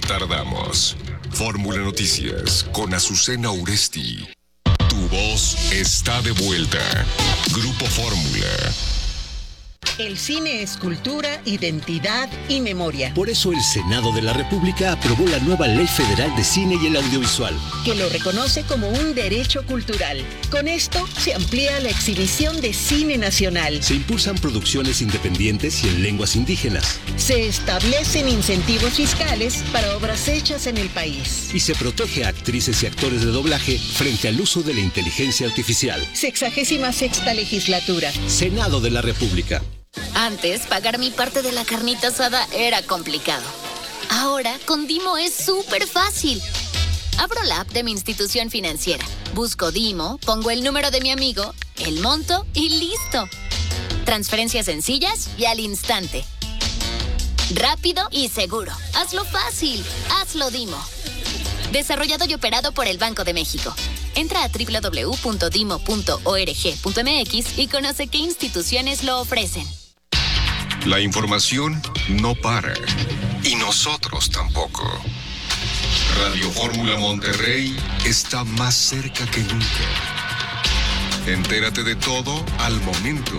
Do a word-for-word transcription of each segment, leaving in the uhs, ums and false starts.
tardamos. Fórmula Noticias con Azucena Uresti. Tu voz está de vuelta. Grupo Fórmula. El cine es cultura, identidad y memoria. Por eso el Senado de la República aprobó la nueva Ley Federal de Cine y el Audiovisual, que lo reconoce como un derecho cultural. Con esto se amplía la exhibición de cine nacional. Se impulsan producciones independientes y en lenguas indígenas. Se establecen incentivos fiscales para obras hechas en el país. Y se protege a actrices y actores de doblaje frente al uso de la inteligencia artificial. Sexagésima sexta legislatura. Senado de la República. Antes, pagar mi parte de la carnita asada era complicado. Ahora, con Dimo es súper fácil. Abro la app de mi institución financiera, busco Dimo, pongo el número de mi amigo, el monto y listo. Transferencias sencillas y al instante. Rápido y seguro. Hazlo fácil. Hazlo Dimo. Desarrollado y operado por el Banco de México. Entra a doble u doble u doble u punto dimo punto org punto m x y conoce qué instituciones lo ofrecen. La información no para. Y nosotros tampoco. Radio Fórmula Monterrey está más cerca que nunca. Entérate de todo al momento.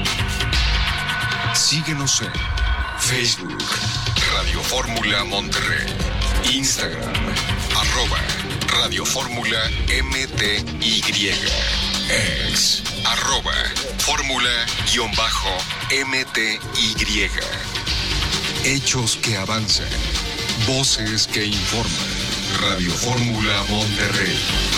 Síguenos en Facebook, Radio Fórmula Monterrey, Instagram, arroba Radio Fórmula M T Y, ex, arroba Fórmula guión bajo M T Y. Hechos que avanzan, voces que informan. Radio Fórmula Monterrey.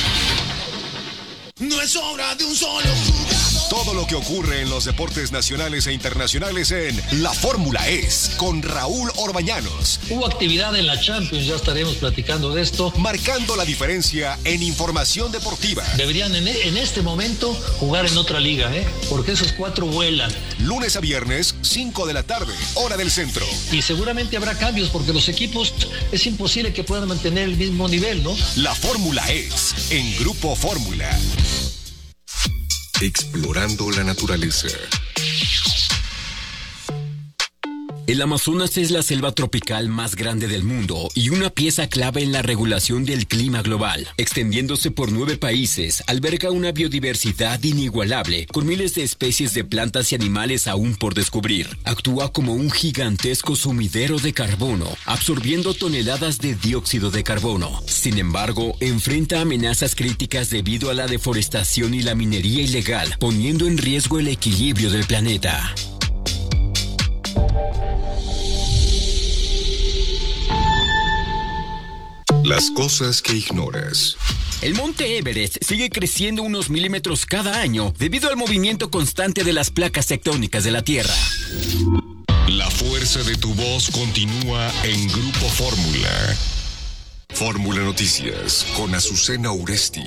No es obra de un solo jugador. Todo lo que ocurre en los deportes nacionales e internacionales en La Fórmula Es, con Raúl Orbañanos. Hubo actividad en la Champions, ya estaremos platicando de esto. Marcando la diferencia en información deportiva. Deberían en, en este momento jugar en otra liga, ¿eh? Porque esos cuatro vuelan. Lunes a viernes, cinco de la tarde, hora del centro. Y seguramente habrá cambios porque los equipos es imposible que puedan mantener el mismo nivel, ¿no? La Fórmula Es, en Grupo Fórmula. Explorando la naturaleza. El Amazonas es la selva tropical más grande del mundo y una pieza clave en la regulación del clima global. Extendiéndose por nueve países, alberga una biodiversidad inigualable, con miles de especies de plantas y animales aún por descubrir. Actúa como un gigantesco sumidero de carbono, absorbiendo toneladas de dióxido de carbono. Sin embargo, enfrenta amenazas críticas debido a la deforestación y la minería ilegal, poniendo en riesgo el equilibrio del planeta. Las cosas que ignoras. El monte Everest sigue creciendo unos milímetros cada año debido al movimiento constante de las placas tectónicas de la Tierra. La fuerza de tu voz continúa en Grupo Fórmula. Fórmula Noticias con Azucena Uresti.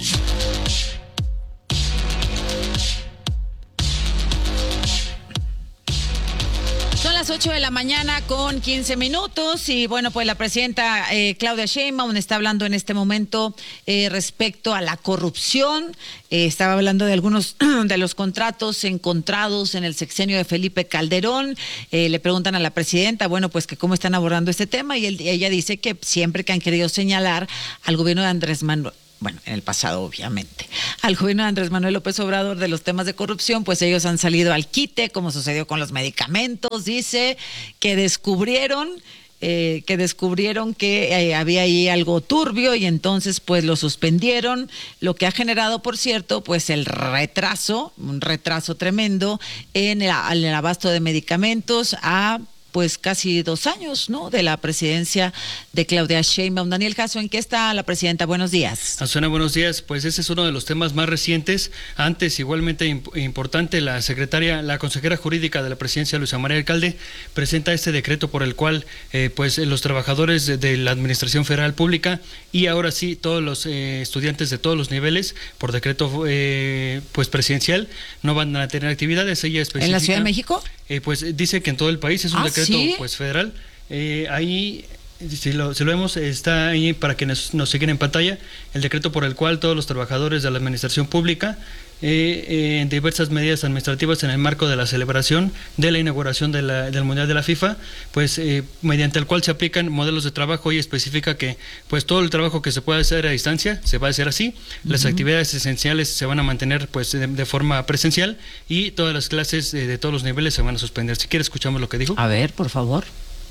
ocho de la mañana con quince minutos y bueno, pues la presidenta eh, Claudia Sheinbaum está hablando en este momento eh, respecto a la corrupción. Eh, estaba hablando de algunos de los contratos encontrados en el sexenio de Felipe Calderón. Eh, le preguntan a la presidenta, bueno, pues que cómo están abordando este tema y él, ella dice que siempre que han querido señalar al gobierno de Andrés Manuel, bueno, en el pasado obviamente, al gobierno de Andrés Manuel López Obrador de los temas de corrupción, pues ellos han salido al quite, como sucedió con los medicamentos. Dice que descubrieron eh, que descubrieron que eh, había ahí algo turbio y entonces pues lo suspendieron, lo que ha generado, por cierto, pues el retraso, un retraso tremendo en el, en el abasto de medicamentos a pues casi dos años, ¿no?, de la presidencia de Claudia Sheinbaum. Daniel Jasso, ¿en qué está la presidenta? Buenos días. Azucena, buenos días. Pues ese es uno de los temas más recientes. Antes, igualmente imp- importante, la secretaria, la consejera jurídica de la presidencia, Luisa María Alcalde, presenta este decreto por el cual, eh, pues, los trabajadores de, de la Administración Federal Pública y ahora sí todos los eh, estudiantes de todos los niveles, por decreto, eh, pues, presidencial, no van a tener actividades. Ella especifica. ¿En la Ciudad de México? Eh, pues dice que en todo el país es un ¿Ah, decreto sí? pues federal. Eh, ahí Si lo, si lo vemos, está ahí para que nos, nos sigan en pantalla, el decreto por el cual todos los trabajadores de la administración pública, eh, eh, en diversas medidas administrativas en el marco de la celebración de la inauguración de la, del Mundial de la FIFA, pues eh, mediante el cual se aplican modelos de trabajo y especifica que pues todo el trabajo que se puede hacer a distancia se va a hacer así, uh-huh. Las actividades esenciales se van a mantener pues de, de forma presencial y todas las clases eh, de todos los niveles se van a suspender. Si quieres, escuchamos lo que dijo. A ver, por favor.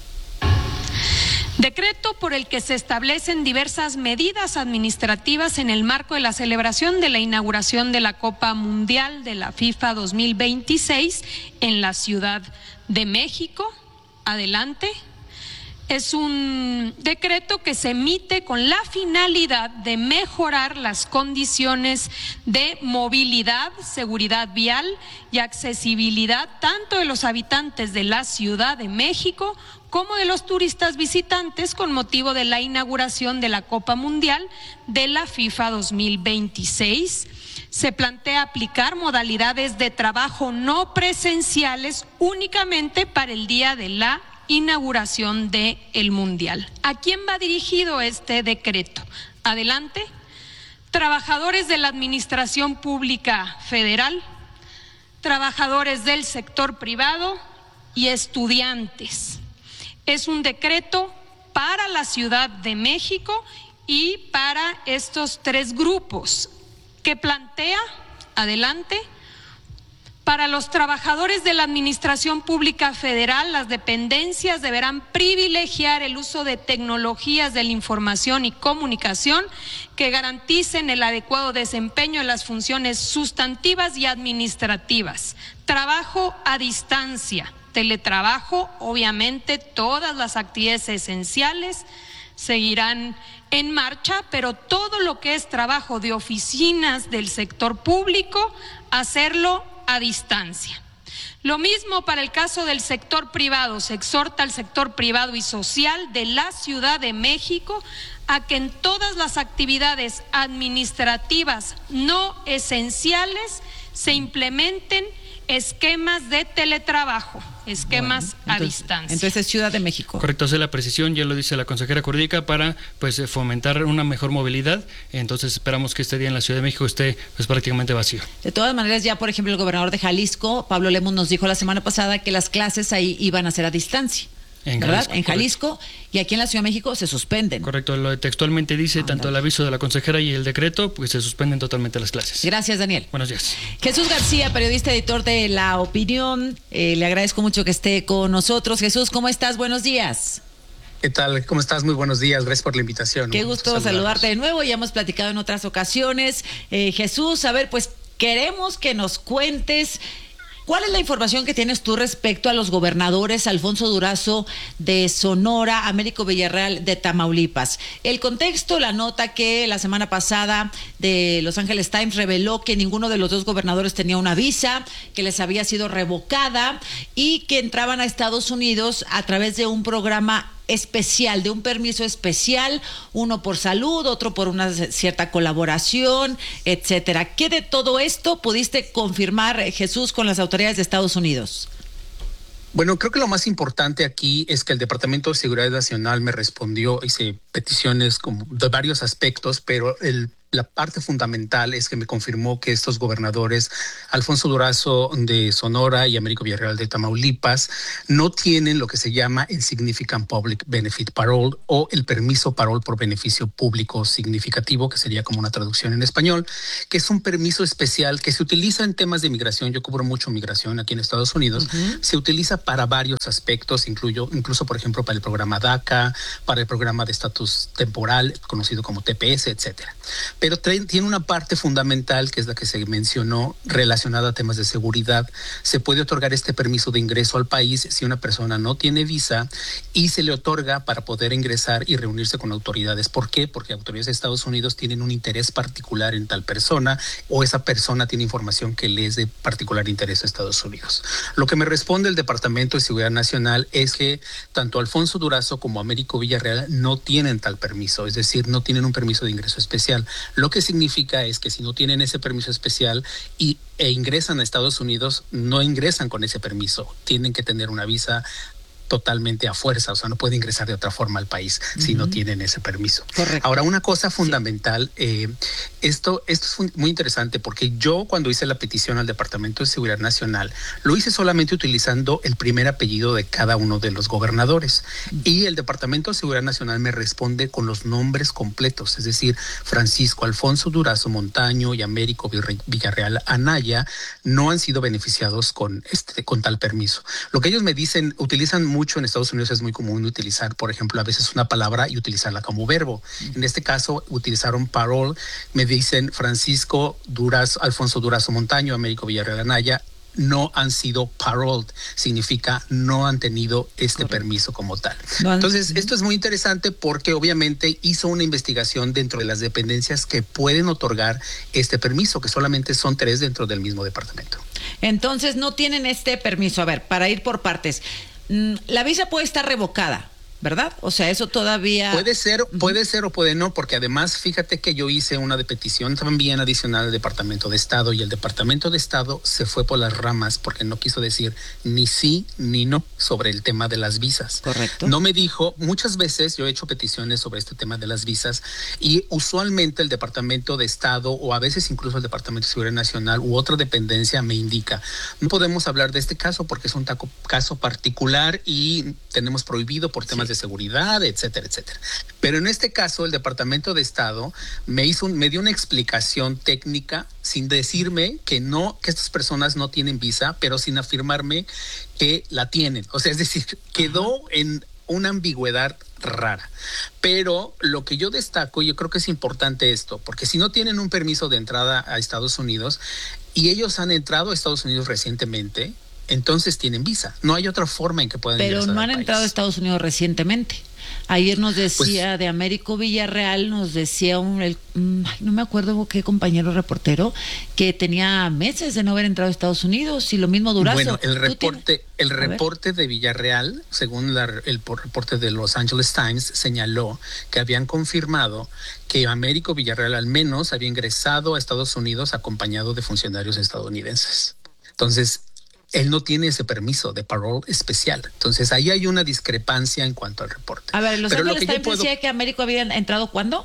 Decreto por el que se establecen diversas medidas administrativas en el marco de la celebración de la inauguración de la Copa Mundial de la FIFA dos mil veintiséis en la Ciudad de México. Adelante. Es un decreto que se emite con la finalidad de mejorar las condiciones de movilidad, seguridad vial y accesibilidad tanto de los habitantes de la Ciudad de México como de los turistas visitantes con motivo de la inauguración de la Copa Mundial de la FIFA dos mil veintiséis. Se plantea aplicar modalidades de trabajo no presenciales únicamente para el día de la inauguración del Mundial. ¿A quién va dirigido este decreto? Adelante. Trabajadores de la Administración Pública Federal, trabajadores del sector privado y estudiantes. Es un decreto para la Ciudad de México y para estos tres grupos que plantea, adelante, para los trabajadores de la Administración Pública Federal, las dependencias deberán privilegiar el uso de tecnologías de la información y comunicación que garanticen el adecuado desempeño de las funciones sustantivas y administrativas. Trabajo a distancia. Teletrabajo, obviamente todas las actividades esenciales seguirán en marcha, pero todo lo que es trabajo de oficinas del sector público, hacerlo a distancia. Lo mismo para el caso del sector privado. Se exhorta al sector privado y social de la Ciudad de México a que en todas las actividades administrativas no esenciales se implementen esquemas de teletrabajo, esquemas bueno, entonces, a distancia. Entonces, Ciudad de México. Correcto, hace la precisión, ya lo dice la consejera jurídica, para pues fomentar una mejor movilidad. Entonces, esperamos que este día en la Ciudad de México esté pues prácticamente vacío. De todas maneras, ya por ejemplo, el gobernador de Jalisco, Pablo Lemus, nos dijo la semana pasada que las clases ahí iban a ser a distancia. En ¿verdad? Jalisco, en Jalisco, correcto. Y aquí en la Ciudad de México se suspenden. Correcto, lo textualmente dice, ah, tanto el aviso de la consejera y el decreto, pues se suspenden totalmente las clases. Gracias, Daniel. Buenos días. Jesús García, periodista, editor de La Opinión, eh, le agradezco mucho que esté con nosotros. Jesús, ¿cómo estás? Buenos días. ¿Qué tal? ¿Cómo estás? Muy buenos días. Gracias por la invitación. Qué gusto, gusto saludarte de nuevo. Ya hemos platicado en otras ocasiones. Eh, Jesús, a ver, pues queremos que nos cuentes ¿cuál es la información que tienes tú respecto a los gobernadores Alfonso Durazo de Sonora, Américo Villarreal de Tamaulipas? El contexto, la nota que la semana pasada de Los Angeles Times reveló que ninguno de los dos gobernadores tenía una visa, que les había sido revocada y que entraban a Estados Unidos a través de un programa especial, de un permiso especial, uno por salud, otro por una cierta colaboración, etcétera. ¿Qué de todo esto pudiste confirmar, Jesús, con las autoridades de Estados Unidos? Bueno, creo que lo más importante aquí es que el Departamento de Seguridad Nacional me respondió, hice peticiones como de varios aspectos, pero el la parte fundamental es que me confirmó que estos gobernadores, Alfonso Durazo de Sonora y Américo Villarreal de Tamaulipas, no tienen lo que se llama el Significant Public Benefit Parole o el permiso parol por beneficio público significativo, que sería como una traducción en español, que es un permiso especial que se utiliza en temas de migración. Yo cubro mucho migración aquí en Estados Unidos. Uh-huh. Se utiliza para varios aspectos, incluyo, incluso, por ejemplo, para el programa DACA, para el programa de estatus temporal, conocido como T P S, etcétera. Pero tiene una parte fundamental que es la que se mencionó relacionada a temas de seguridad. Se puede otorgar este permiso de ingreso al país si una persona no tiene visa y se le otorga para poder ingresar y reunirse con autoridades. ¿Por qué? Porque autoridades de Estados Unidos tienen un interés particular en tal persona o esa persona tiene información que le es de particular interés a Estados Unidos. Lo que me responde el Departamento de Seguridad Nacional es que tanto Alfonso Durazo como Américo Villarreal no tienen tal permiso, es decir, no tienen un permiso de ingreso especial. Lo que significa es que si no tienen ese permiso especial y, e ingresan a Estados Unidos, no ingresan con ese permiso. Tienen que tener una visa totalmente a fuerza, o sea, no puede ingresar de otra forma al país uh-huh. si no tienen ese permiso. Correcto. Ahora, una cosa fundamental, sí. eh, esto, esto es muy interesante porque yo cuando hice la petición al Departamento de Seguridad Nacional, lo hice solamente utilizando el primer apellido de cada uno de los gobernadores uh-huh. y el Departamento de Seguridad Nacional me responde con los nombres completos, es decir, Francisco Alfonso Durazo Montaño y Américo Villarreal Anaya no han sido beneficiados con, este, con tal permiso. Lo que ellos me dicen, utilizan mucho en Estados Unidos, es muy común utilizar, por ejemplo, a veces una palabra y utilizarla como verbo. En este caso, utilizaron parole, me dicen Francisco Durazo, Alfonso Durazo Montaño, Américo Villarreal Anaya, no han sido paroled, significa no han tenido este Correcto. Permiso como tal. No, Entonces, esto es muy interesante porque obviamente hizo una investigación dentro de las dependencias que pueden otorgar este permiso, que solamente son tres dentro del mismo departamento. Entonces, no tienen este permiso. A ver, para ir por partes, la visa puede estar revocada, ¿verdad? O sea, eso todavía... Puede ser, puede ser o puede no, porque además, fíjate que yo hice una de petición también adicional al Departamento de Estado y el Departamento de Estado se fue por las ramas porque no quiso decir ni sí ni no sobre el tema de las visas. Correcto. No me dijo, muchas veces yo he hecho peticiones sobre este tema de las visas y usualmente el Departamento de Estado o a veces incluso el Departamento de Seguridad Nacional u otra dependencia me indica, no podemos hablar de este caso porque es un taco, caso particular y tenemos prohibido por temas sí. de seguridad, etcétera, etcétera. Pero en este caso, el Departamento de Estado me hizo, un, me dio una explicación técnica sin decirme que no, que estas personas no tienen visa, pero sin afirmarme que la tienen. O sea, es decir, quedó en una ambigüedad rara. Pero lo que yo destaco, y yo creo que es importante esto, porque si no tienen un permiso de entrada a Estados Unidos y ellos han entrado a Estados Unidos recientemente, entonces tienen visa. No hay otra forma en que puedan Pero no han entrado a Estados Unidos recientemente. Ayer nos decía pues, de Américo Villarreal, nos decía un, el, no me acuerdo qué compañero reportero, que tenía meses de no haber entrado a Estados Unidos y lo mismo Durazo. Bueno, el reporte, el reporte de Villarreal, según la, el reporte de Los Angeles Times, señaló que habían confirmado que Américo Villarreal al menos había ingresado a Estados Unidos acompañado de funcionarios estadounidenses. Entonces, él no tiene ese permiso de parole especial. Entonces, ahí hay una discrepancia en cuanto al reporte. A ver, Los Ángeles Times puedo... decía que Américo había entrado ¿cuándo?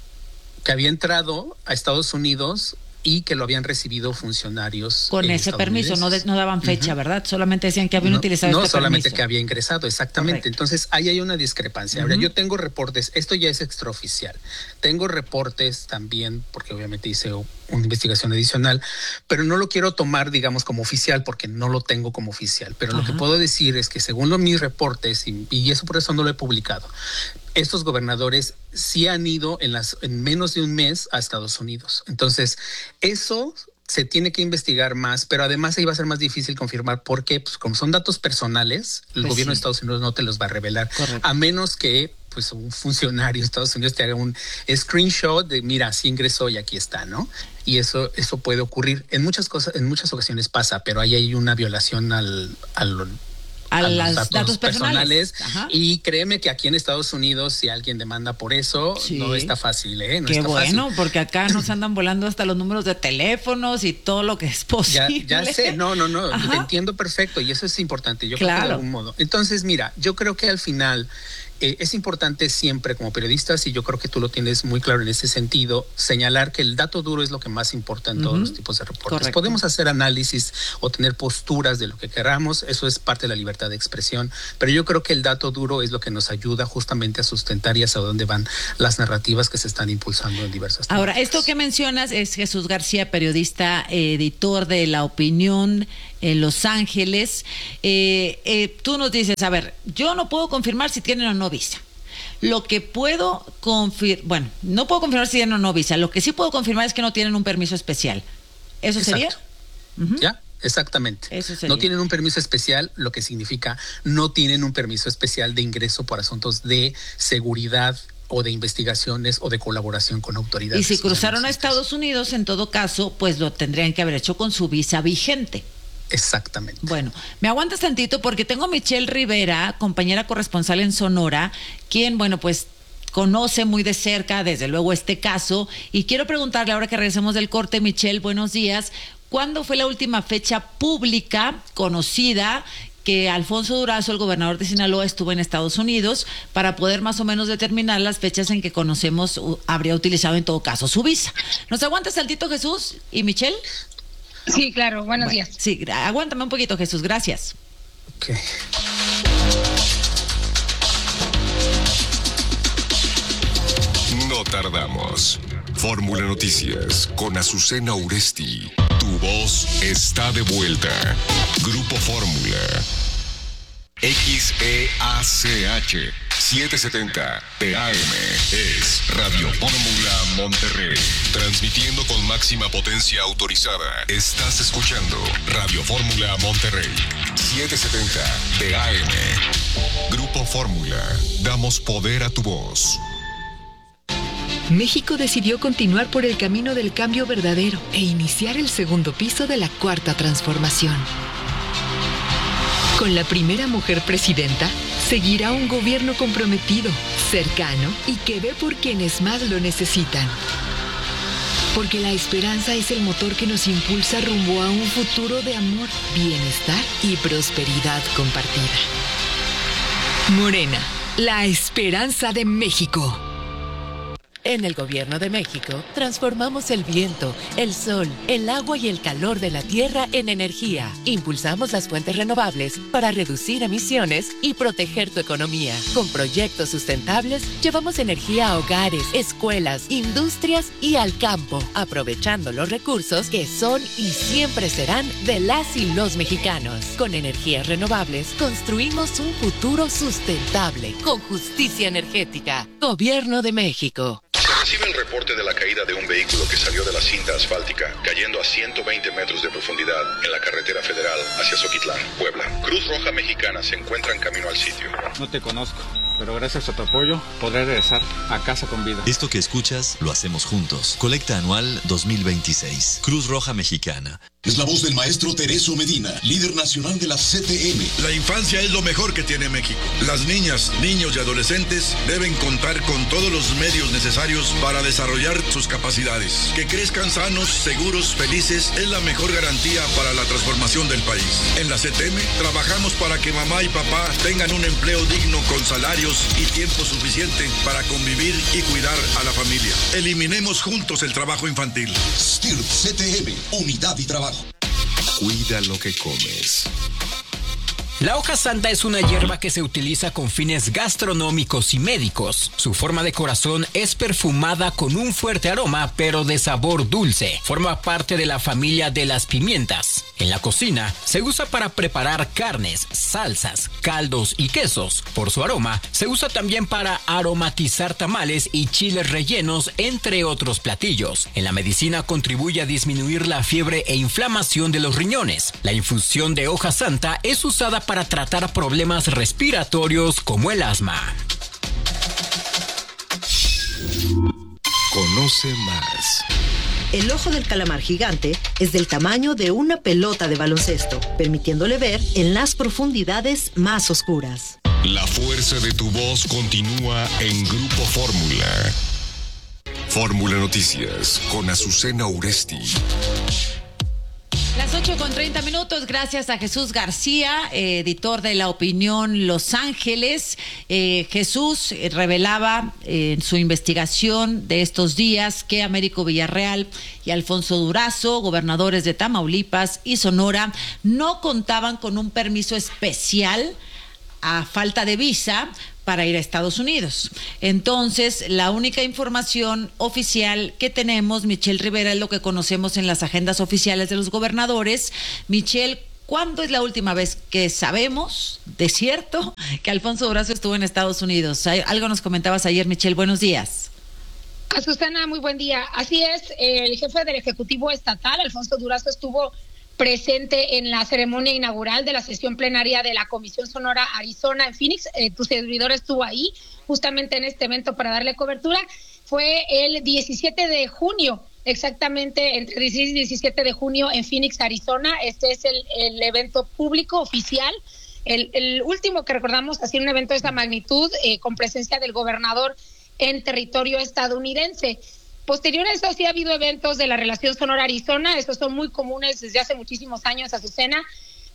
Que había entrado a Estados Unidos y que lo habían recibido funcionarios con ese permiso, no, de, no daban fecha, uh-huh. ¿verdad? Solamente decían que habían no, utilizado no este solamente permiso. Que había ingresado, exactamente. Correcto. Entonces, ahí hay una discrepancia. Uh-huh. Ahora, yo tengo reportes, esto ya es extraoficial. Tengo reportes también, porque obviamente hice una investigación adicional, pero no lo quiero tomar, digamos, como oficial, porque no lo tengo como oficial. Pero uh-huh. lo que puedo decir es que según los, mis reportes, y, y eso por eso no lo he publicado, estos gobernadores sí han ido en, las, en menos de un mes a Estados Unidos. Entonces, eso se tiene que investigar más, pero además ahí va a ser más difícil confirmar porque, pues, como son datos personales, el pues gobierno sí. de Estados Unidos no te los va a revelar. Correcto. A menos que pues un funcionario de Estados Unidos te haga un screenshot de mira, sí ingresó y aquí está, ¿no? Y eso, eso puede ocurrir. En muchas cosas, en muchas ocasiones pasa, pero ahí hay una violación al, al a, a los datos, datos personales, personales. Y créeme que aquí en Estados Unidos, si alguien demanda por eso, sí. no está fácil, ¿eh? No Qué está bueno, fácil. Porque acá nos andan volando hasta los números de teléfonos y todo lo que es posible. Ya, ya sé, no, no, no, Ajá. te entiendo perfecto y eso es importante, yo claro. creo que de algún modo. Entonces, mira, yo creo que al final eh, es importante siempre como periodistas, y yo creo que tú lo tienes muy claro en ese sentido, señalar que el dato duro es lo que más importa en uh-huh. todos los tipos de reportes. Correcto. Podemos hacer análisis o tener posturas de lo que queramos, eso es parte de la libertad de expresión, pero yo creo que el dato duro es lo que nos ayuda justamente a sustentar y hacia dónde van las narrativas que se están impulsando en diversas temáticas. Ahora, esto que mencionas es Jesús García, periodista, editor de La Opinión en Los Ángeles. Eh, eh, tú nos dices, a ver, yo no puedo confirmar si tienen o no visa. Lo que puedo confirmar, bueno, no puedo confirmar si tienen o no visa. Lo que sí puedo confirmar es que no tienen un permiso especial. ¿Eso Exacto. sería? Uh-huh. Ya. Exactamente. Eso sería. No tienen un permiso especial, lo que significa no tienen un permiso especial de ingreso por asuntos de seguridad o de investigaciones o de colaboración con autoridades. Y si cruzaron a Estados Unidos, en todo caso, pues lo tendrían que haber hecho con su visa vigente. Exactamente. Bueno, me aguantas tantito porque tengo a Michelle Rivera, compañera corresponsal en Sonora, quien, bueno, pues conoce muy de cerca, desde luego, este caso, y quiero preguntarle, ahora que regresemos del corte, Michelle, buenos días, ¿cuándo fue la última fecha pública conocida que Alfonso Durazo, el gobernador de Sinaloa, estuvo en Estados Unidos para poder más o menos determinar las fechas en que conocemos uh, habría utilizado en todo caso su visa. ¿Nos aguantas tantito, Jesús y Michelle? Sí, claro, buenos bueno, días. Sí, aguántame un poquito, Jesús, gracias. Okay. No tardamos. Fórmula Noticias con Azucena Uresti. Tu voz está de vuelta. Grupo Fórmula. X E A C H setecientos setenta T A M es Radio Fórmula Monterrey. Transmitiendo con máxima potencia autorizada. Estás escuchando Radio Fórmula Monterrey. setecientos setenta T A M. Grupo Fórmula. Damos poder a tu voz. México decidió continuar por el camino del cambio verdadero e iniciar el segundo piso de la cuarta transformación. Con la primera mujer presidenta, seguirá un gobierno comprometido, cercano y que ve por quienes más lo necesitan. Porque la esperanza es el motor que nos impulsa rumbo a un futuro de amor, bienestar y prosperidad compartida. Morena, la esperanza de México. En el Gobierno de México, transformamos el viento, el sol, el agua y el calor de la tierra en energía. Impulsamos las fuentes renovables para reducir emisiones y proteger tu economía. Con proyectos sustentables, llevamos energía a hogares, escuelas, industrias y al campo, aprovechando los recursos que son y siempre serán de las y los mexicanos. Con energías renovables, construimos un futuro sustentable, con justicia energética. Gobierno de México. Recibe el reporte de la caída de un vehículo que salió de la cinta asfáltica, cayendo a ciento veinte metros de profundidad en la carretera federal hacia Zoquitlán, Puebla. Cruz Roja Mexicana se encuentra en camino al sitio. No te conozco, pero gracias a tu apoyo podré regresar a casa con vida. Esto que escuchas lo hacemos juntos. Colecta anual dos mil veintiséis. Cruz Roja Mexicana. Es la voz del maestro Tereso Medina, líder nacional de la C T M. La infancia es lo mejor que tiene México. Las niñas, niños y adolescentes deben contar con todos los medios necesarios para desarrollar sus capacidades. Que crezcan sanos, seguros, felices es la mejor garantía para la transformación del país. En la C T M trabajamos para que mamá y papá tengan un empleo digno con salarios y tiempo suficiente para convivir y cuidar a la familia. Eliminemos juntos el trabajo infantil. S T I R P C T M, unidad y trabajo. Cuida lo que comes. La hoja santa es una hierba que se utiliza con fines gastronómicos y médicos. Su forma de corazón es perfumada con un fuerte aroma, pero de sabor dulce. Forma parte de la familia de las pimientas. En la cocina se usa para preparar carnes, salsas, caldos y quesos. Por su aroma, se usa también para aromatizar tamales y chiles rellenos, entre otros platillos. En la medicina contribuye a disminuir la fiebre e inflamación de los riñones. La infusión de hoja santa es usada para tratar problemas respiratorios como el asma. Conoce más. El ojo del calamar gigante es del tamaño de una pelota de baloncesto, permitiéndole ver en las profundidades más oscuras. La fuerza de tu voz continúa en Grupo Fórmula. Fórmula Noticias con Azucena Uresti. Las ocho con treinta minutos, gracias a Jesús García, eh, editor de La Opinión Los Ángeles. Eh, Jesús eh, revelaba eh, en su investigación de estos días que Américo Villarreal y Alfonso Durazo, gobernadores de Tamaulipas y Sonora, no contaban con un permiso especial a falta de visa para ir a Estados Unidos. Entonces, la única información oficial que tenemos, Michelle Rivera, es lo que conocemos en las agendas oficiales de los gobernadores. Michelle, ¿cuándo es la última vez que sabemos, de cierto, que Alfonso Durazo estuvo en Estados Unidos? Algo nos comentabas ayer, Michelle. Buenos días. Azucena, muy buen día. Así es, el jefe del Ejecutivo Estatal, Alfonso Durazo, estuvo presente en la ceremonia inaugural de la sesión plenaria de la Comisión Sonora Arizona en Phoenix. Eh, tu servidor estuvo ahí justamente en este evento para darle cobertura. Fue el diecisiete de junio, exactamente entre dieciséis y diecisiete de junio en Phoenix, Arizona. Este es el, el evento público oficial, el, el último que recordamos así, un evento de esta magnitud, eh, con presencia del gobernador en territorio estadounidense. Posterior a eso sí ha habido eventos de la relación Sonora-Arizona, estos son muy comunes desde hace muchísimos años, Azucena,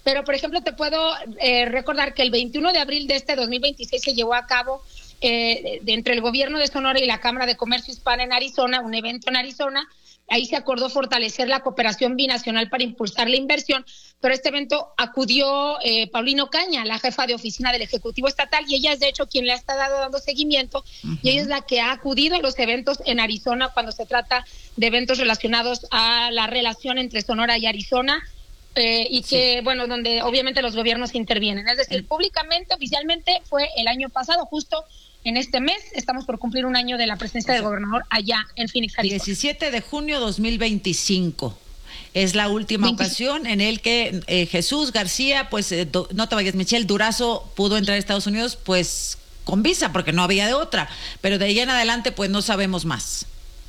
Pero, por ejemplo, te puedo eh, recordar que el veintiuno de abril de este dos mil veintiséis se llevó a cabo eh, de, de entre el gobierno de Sonora y la Cámara de Comercio Hispana en Arizona, un evento en Arizona. Ahí se acordó fortalecer la cooperación binacional para impulsar la inversión, pero a este evento acudió eh, Paulino Caña, la jefa de oficina del Ejecutivo Estatal, y ella es de hecho quien le ha estado dando seguimiento, uh-huh. y ella es la que ha acudido a los eventos en Arizona cuando se trata de eventos relacionados a la relación entre Sonora y Arizona, eh, y que, sí. bueno, donde obviamente los gobiernos intervienen. Es decir, públicamente, oficialmente, fue el año pasado, justo en este mes. Estamos por cumplir un año de la presencia del gobernador allá en Phoenix, Arizona. diecisiete de junio dos mil veinticinco. Es la última veinte ocasión en el que eh, Jesús García, pues, eh, do, no te vayas, Michelle, Durazo pudo entrar a Estados Unidos, pues, con visa, porque no había de otra. Pero de ahí en adelante, pues, no sabemos más.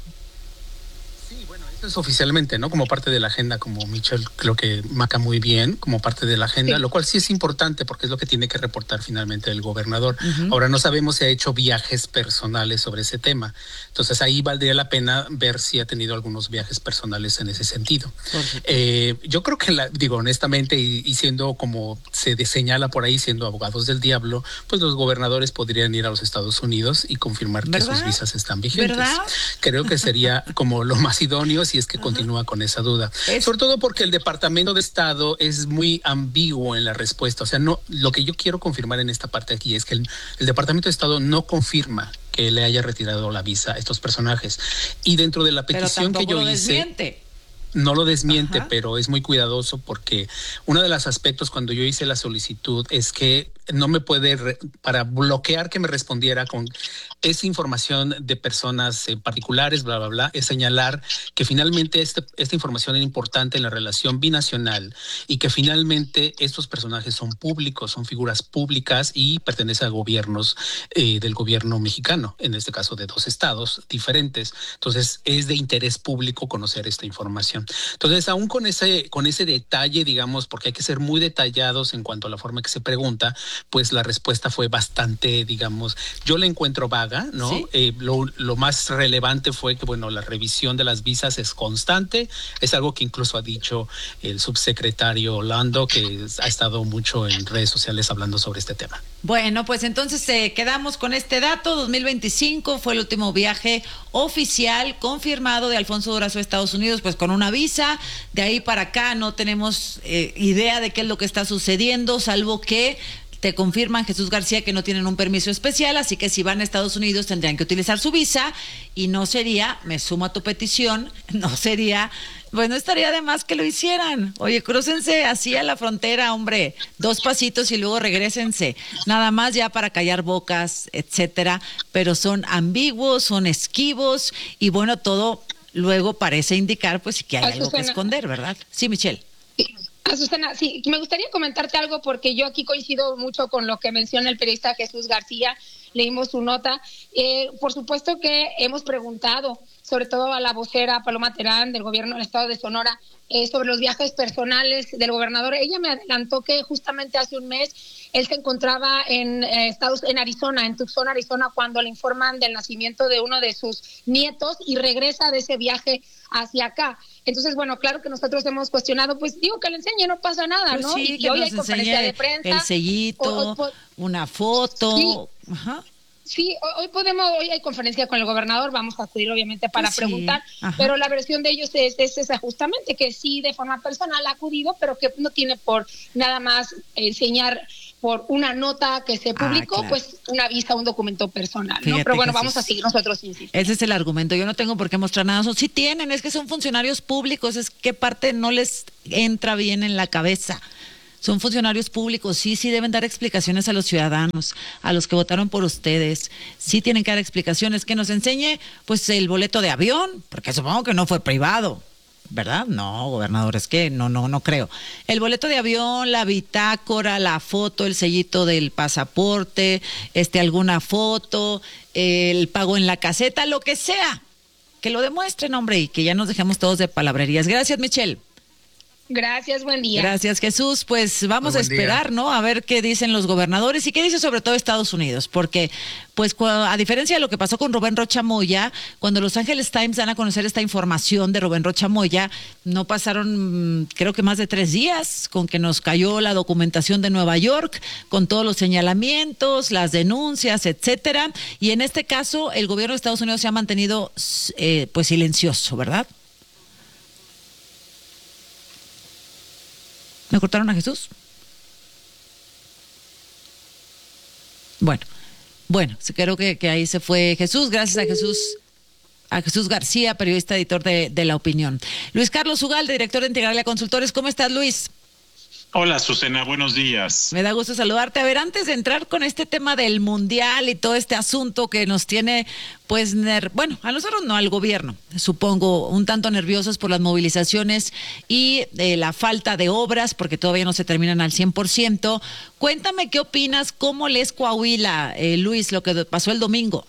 Es oficialmente, ¿no? Como parte de la agenda, como Michelle creo que marca muy bien, como parte de la agenda, sí. Lo cual sí es importante porque es lo que tiene que reportar finalmente el gobernador. Uh-huh. Ahora no sabemos si ha hecho viajes personales sobre ese tema. Entonces ahí valdría la pena ver si ha tenido algunos viajes personales en ese sentido. Uh-huh. Eh, yo creo que, la, digo, honestamente, y, y siendo como se señala por ahí, siendo abogados del diablo, pues los gobernadores podrían ir a los Estados Unidos y confirmar ¿verdad? Que sus visas están vigentes. ¿Verdad? Creo que sería como lo más idóneo si es que Ajá. continúa con esa duda. Es... Sobre todo porque el Departamento de Estado es muy ambiguo en la respuesta. O sea, no, lo que yo quiero confirmar en esta parte aquí es que el, el Departamento de Estado no confirma que le haya retirado la visa a estos personajes. Y dentro de la petición que yo lo hice... Desmiente. No lo desmiente, Ajá. pero es muy cuidadoso porque uno de los aspectos cuando yo hice la solicitud es que no me puede, re, para bloquear que me respondiera con esa información de personas eh, particulares, bla, bla, bla, es señalar que finalmente este, esta información es importante en la relación binacional y que finalmente estos personajes son públicos, son figuras públicas y pertenecen a gobiernos eh, del gobierno mexicano, en este caso de dos estados diferentes. Entonces es de interés público conocer esta información. Entonces, aún con ese, con ese detalle, digamos, porque hay que ser muy detallados en cuanto a la forma que se pregunta, pues la respuesta fue bastante, digamos, yo la encuentro vaga, ¿no? ¿Sí? Eh, lo, lo más relevante fue que, bueno, la revisión de las visas es constante, es algo que incluso ha dicho el subsecretario Orlando, que ha estado mucho en redes sociales hablando sobre este tema. Bueno, pues entonces eh, quedamos con este dato. dos mil veinticinco fue el último viaje oficial confirmado de Alfonso Durazo a Estados Unidos, pues con una visa. De ahí para acá no tenemos eh, idea de qué es lo que está sucediendo, salvo que te confirman, Jesús García, que no tienen un permiso especial, así que si van a Estados Unidos tendrían que utilizar su visa y no sería, me sumo a tu petición, no sería, bueno, estaría de más que lo hicieran. Oye, crúcense así a la frontera, hombre, dos pasitos y luego regrésense, nada más ya para callar bocas, etcétera, pero son ambiguos, son esquivos y bueno, todo luego parece indicar pues que hay Azucena. Algo que esconder, ¿verdad? Sí, Michelle. Azucena, sí, me gustaría comentarte algo porque yo aquí coincido mucho con lo que menciona el periodista Jesús García, leímos su nota. Eh, por supuesto que hemos preguntado, sobre todo a la vocera Paloma Terán del gobierno del estado de Sonora, eh, sobre los viajes personales del gobernador. Ella me adelantó que justamente hace un mes él se encontraba en eh, Estados, en Arizona, en Tucson, Arizona, cuando le informan del nacimiento de uno de sus nietos y regresa de ese viaje hacia acá. Entonces, bueno, claro que nosotros hemos cuestionado, pues digo que le enseñe, no pasa nada, pues ¿no? Sí, y hoy hay conferencia de prensa. El sellito, o, o, una foto. Sí. Ajá. Sí, hoy podemos, hoy hay conferencia con el gobernador, vamos a acudir obviamente para sí, preguntar, ajá. pero la versión de ellos es, es esa justamente, que sí de forma personal ha acudido, pero que no tiene por nada más enseñar por una nota que se publicó, ah, claro. pues una visa, un documento personal, ¿no? Fíjate, pero bueno, vamos a seguir nosotros insistiendo. Ese es el argumento, yo no tengo por qué mostrar nada, sí tienen, es que son funcionarios públicos, es que parte no les entra bien en la cabeza. Son funcionarios públicos, sí, sí deben dar explicaciones a los ciudadanos, a los que votaron por ustedes. Sí tienen que dar explicaciones, que nos enseñe pues el boleto de avión, porque supongo que no fue privado, ¿verdad? No, gobernador, es que no, no, no creo. El boleto de avión, la bitácora, la foto, el sellito del pasaporte, este, alguna foto, el pago en la caseta, lo que sea. Que lo demuestren, hombre, y que ya nos dejemos todos de palabrerías. Gracias, Michelle. Gracias, buen día. Gracias, Jesús. Pues vamos a esperar, día. ¿no? A ver qué dicen los gobernadores y qué dice sobre todo Estados Unidos, porque pues a diferencia de lo que pasó con Rubén Rocha Moya, cuando Los Angeles Times dan a conocer esta información de Rubén Rocha Moya, no pasaron creo que más de tres días con que nos cayó la documentación de Nueva York, con todos los señalamientos, las denuncias, etcétera, y en este caso el gobierno de Estados Unidos se ha mantenido eh, pues silencioso, ¿verdad? ¿Me cortaron a Jesús? Bueno, bueno, creo que, que ahí se fue Jesús. Gracias a Jesús, a Jesús García, periodista, editor de, de La Opinión. Luis Carlos Ugalde, director de Integralia Consultores. ¿Cómo estás, Luis? Hola, Susana, buenos días. Me da gusto saludarte. A ver, antes de entrar con este tema del Mundial y todo este asunto que nos tiene, pues, ner- bueno, a nosotros no, al gobierno, supongo, un tanto nerviosos por las movilizaciones y eh, la falta de obras, porque todavía no se terminan al cien por ciento. Cuéntame qué opinas, cómo lees Coahuila, eh, Luis, lo que pasó el domingo.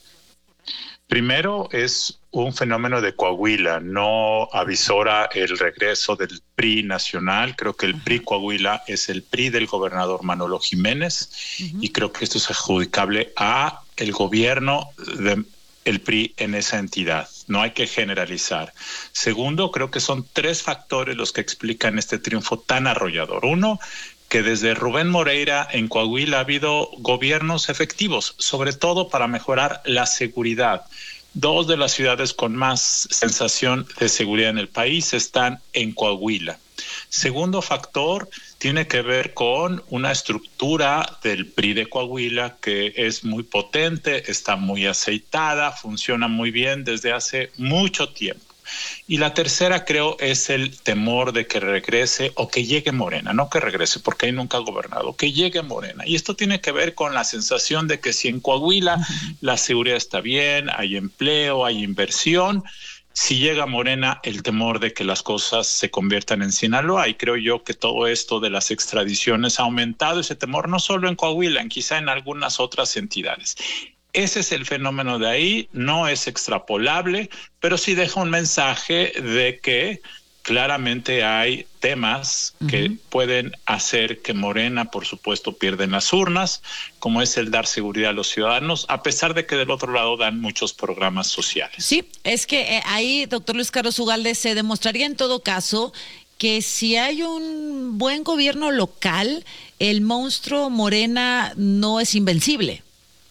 Primero, es un fenómeno de Coahuila, no avisora el regreso del P R I nacional. Creo que el P R I Coahuila es el P R I del gobernador Manolo Jiménez, uh-huh. y creo que esto es adjudicable a el gobierno del P R I en esa entidad. No hay que generalizar. Segundo, creo que son tres factores los que explican este triunfo tan arrollador. Uno, que desde Rubén Moreira en Coahuila ha habido gobiernos efectivos, sobre todo para mejorar la seguridad. Dos de las ciudades con más sensación de seguridad en el país están en Coahuila. Segundo factor tiene que ver con una estructura del P R I de Coahuila que es muy potente, está muy aceitada, funciona muy bien desde hace mucho tiempo. Y la tercera, creo, es el temor de que regrese o que llegue Morena, no que regrese porque ahí nunca ha gobernado, que llegue Morena. Y esto tiene que ver con la sensación de que si en Coahuila uh-huh. la seguridad está bien, hay empleo, hay inversión, si llega Morena, el temor de que las cosas se conviertan en Sinaloa. Y creo yo que todo esto de las extradiciones ha aumentado ese temor, no solo en Coahuila, en quizá en algunas otras entidades. Ese es el fenómeno de ahí, no es extrapolable, pero sí deja un mensaje de que claramente hay temas uh-huh. que pueden hacer que Morena, por supuesto, pierda en las urnas, como es el dar seguridad a los ciudadanos, a pesar de que del otro lado dan muchos programas sociales. Sí, es que eh, ahí, doctor Luis Carlos Ugalde, se demostraría en todo caso que si hay un buen gobierno local, el monstruo Morena no es invencible.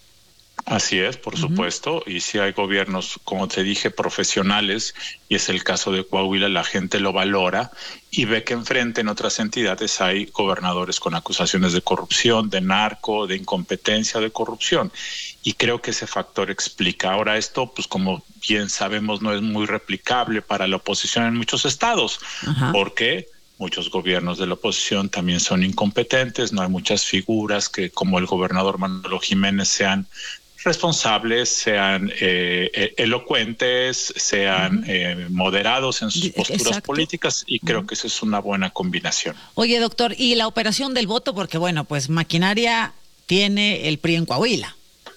Así es, por uh-huh. supuesto, y si hay gobiernos, como te dije, profesionales, y es el caso de Coahuila, la gente lo valora y ve que enfrente en otras entidades hay gobernadores con acusaciones de corrupción, de narco, de incompetencia, de corrupción, y creo que ese factor explica. Ahora esto, pues como bien sabemos, no es muy replicable para la oposición en muchos estados, uh-huh. porque muchos gobiernos de la oposición también son incompetentes, no hay muchas figuras que, como el gobernador Manolo Jiménez, sean responsables, sean eh, elocuentes, sean eh, moderados en sus posturas Exacto. políticas, y creo uh-huh. que esa es una buena combinación. Oye, doctor, y la operación del voto, porque bueno, pues maquinaria tiene el P R I en Coahuila.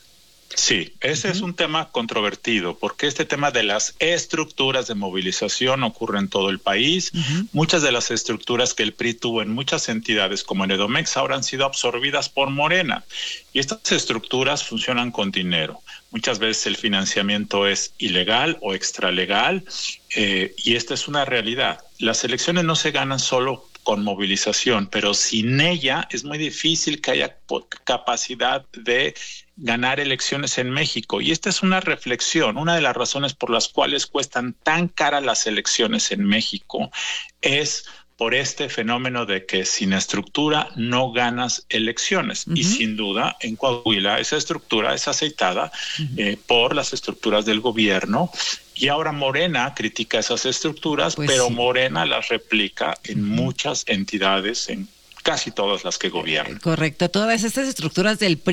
Sí, ese uh-huh. es un tema controvertido, porque este tema de las estructuras de movilización ocurre en todo el país. Uh-huh. Muchas de las estructuras que el P R I tuvo en muchas entidades, como en Edomex, ahora han sido absorbidas por Morena. Y estas estructuras funcionan con dinero. Muchas veces el financiamiento es ilegal o extralegal, eh, y esta es una realidad. Las elecciones no se ganan solo con movilización, pero sin ella es muy difícil que haya capacidad de ganar elecciones en México. Y esta es una reflexión. Una de las razones por las cuales cuestan tan caras las elecciones en México es por este fenómeno de que sin estructura no ganas elecciones. Uh-huh. Y sin duda, en Coahuila esa estructura es aceitada uh-huh. eh, por las estructuras del gobierno. Y ahora Morena critica esas estructuras, pues pero sí. Morena las replica en uh-huh. muchas entidades, en casi todas las que gobiernan. Correcto, todas estas estructuras del P R I